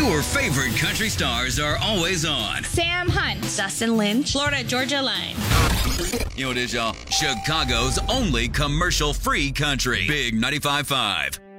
Your favorite country stars are always on. Sam Hunt, Dustin Lynch, Florida Georgia Line. You know what it is, y'all? Chicago's only commercial-free country. Big 95.5.